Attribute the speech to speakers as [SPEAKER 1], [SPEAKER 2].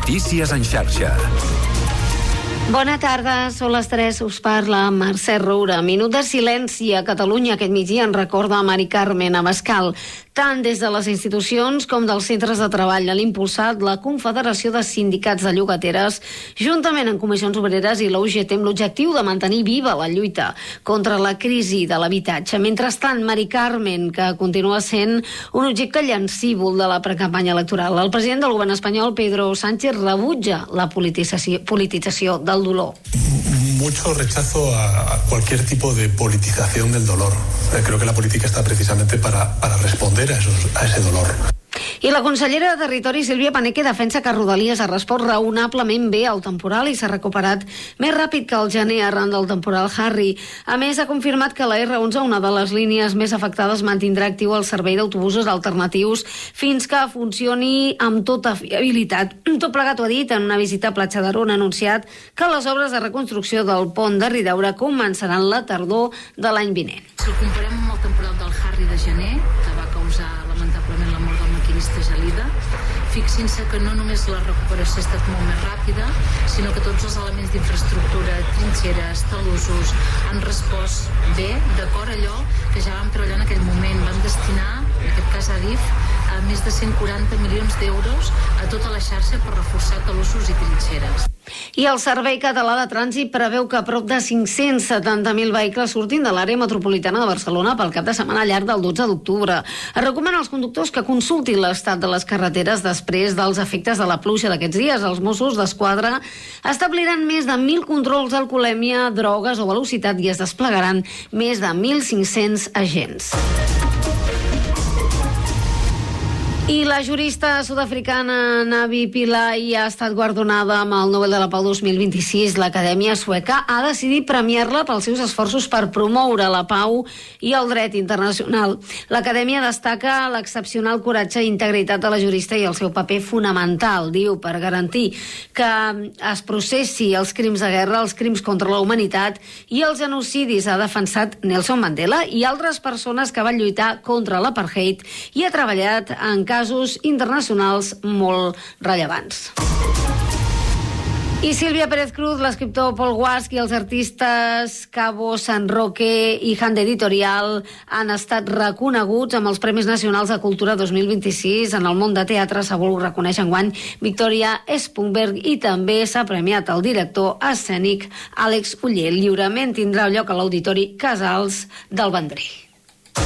[SPEAKER 1] Notícies en xarxa.
[SPEAKER 2] Bona tarda, són les 3, us parla Mercè Roura. Minut de silenci a Catalunya aquest migdia en recorda a Mari Carmen Abascal. Tant des de les institucions com dels centres de treball l'ha impulsat la Confederació de Sindicats de Llogateres, juntament amb Comissions Obreres i la UGT, amb l'objectiu de mantenir viva la lluita contra la crisi de l'habitatge. Mentrestant, Mari Carmen, que continua sent un objecte llancívol de la precampanya electoral. El president del govern espanyol, Pedro Sánchez, rebutja la politització del dolor.
[SPEAKER 3] Mucho rechazo a cualquier tipo de politización del dolor. Creo que la política está precisamente para responder a ese dolor.
[SPEAKER 2] I la consellera de Territori, Sílvia Paneque, defensa que Rodalies ha respost raonablement bé al temporal i s'ha recuperat més ràpid que el gener arran del temporal Harry. A més, ha confirmat que la R11, una de les línies més afectades, mantindrà actiu el servei d'autobusos alternatius fins que funcioni amb tota fiabilitat. Tot plegat ho ha dit en una visita a Platja d'Aro, on ha anunciat que les obres de reconstrucció del pont de Ridaura començaran la tardor de l'any vinent.
[SPEAKER 4] Si ho comparem amb el temporal del Harry de gener, que va causar lamentablement la mort del maquinista Gelida, fixin-se que no només la recuperació ha estat molt més ràpida, sinó que tots els elements d'infraestructura, trinxeres, talussos, han respost bé, d'acord a allò que ja vam treballar en aquell moment. Vam destinar, en aquest cas a DIF, a més de 140 milions d'euros a tota la xarxa per reforçar talussos i trinxeres.
[SPEAKER 2] I el Servei Català de Trànsit preveu que prop de 570.000 vehicles surtin de l'àrea metropolitana de Barcelona pel cap de setmana llarg del 12 d'octubre. Es recomana als conductors que consultin l'estat de les carreteres després dels efectes de la pluja d'aquests dies. Els Mossos d'Esquadra establiran més de 1.000 controls d'alcoholèmia, drogues o velocitat i es desplegaran més de 1.500 agents. I la jurista sud-africana Navi Pillay ha estat guardonada amb el Nobel de la Pau 2026. L'Acadèmia Sueca ha decidit premiar-la pels seus esforços per promoure la pau i el dret internacional. L'Acadèmia destaca l'excepcional coratge i integritat de la jurista i el seu paper fonamental, diu, per garantir que es processi els crims de guerra, els crims contra la humanitat i els genocidis. Ha defensat Nelson Mandela i altres persones que van lluitar contra l'apartheid i ha treballat en casos internacionals molt rellevants. I Sílvia Pérez Cruz, l'escriptor Paul Guasc i els artistes Cabo San Roque i Hand Editorial han estat reconeguts amb els Premis Nacionals de Cultura 2026. En el món de teatre s'ha volgut reconèixer enguany Victoria Spunberg i també s'ha premiat el director escènic Àlex Uller. El lliurament tindrà lloc a l'Auditori Casals del Vendrell.